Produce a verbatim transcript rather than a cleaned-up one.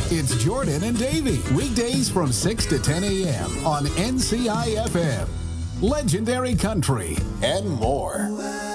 It's Jordan and Davey, weekdays from six to ten a.m. on N C I F M. Legendary Country and more.